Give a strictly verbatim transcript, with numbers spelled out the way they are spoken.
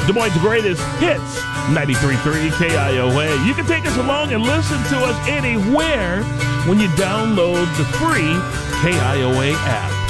Des Moines' greatest hits, ninety-three point three K I O A. You can take us along and listen to us anywhere when you download the free K I O A app.